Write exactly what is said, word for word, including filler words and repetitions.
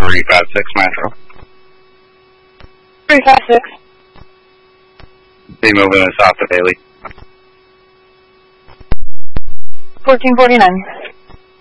three five six Metro. three five six. Be moving us off to Bailey. fourteen forty-nine.